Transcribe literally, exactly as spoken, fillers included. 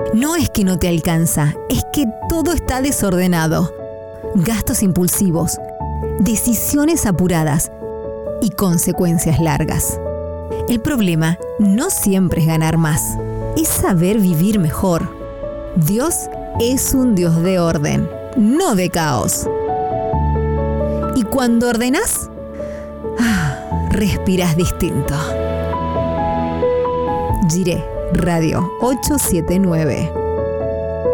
No es que no te alcanza, es que todo está desordenado. Gastos impulsivos, decisiones apuradas y consecuencias largas. El problema no siempre es ganar más, es saber vivir mejor. Dios es un Dios de orden, no de caos. Y cuando ordenás, ah, respirás distinto. Jiré Radio ochocientos setenta y nueve.